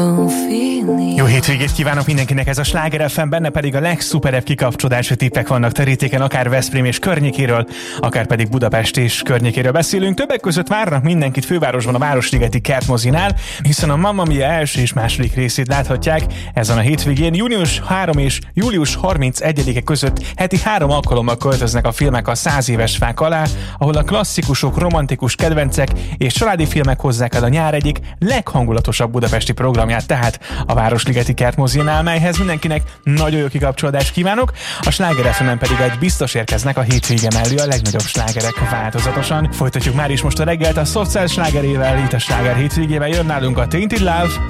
Jó hétvégét kívánok mindenkinek, ez a Sláger FM, benne pedig a legszuperebb kikapcsolódási tippek vannak terítéken, akár Veszprém és környékéről, akár pedig Budapest és környékéről beszélünk. Többek között várnak mindenkit fővárosban a Városligeti Kertmozinál, hiszen a Mamma Mia első és második részét láthatják ezen a hétvégén. Június 3 és július 31-e között heti 3 alkalommal költöznek a filmek a 100 éves fák alá, ahol a klasszikusok, romantikus kedvencek és családi filmek hozzák el a nyár egyik leghangulatosabb budapesti programját, tehát a Városligeti Kertmozinál, melyhez mindenkinek nagyon jó kikapcsolódást kívánok. A Sláger FM-en pedig egy biztos érkeznek a hétvége mellé a legnagyobb slágerek változatosan. Folytatjuk már is most a reggelt a Soft Cell slágerével, itt a Sláger hétvégével jön nálunk a Tainted Love,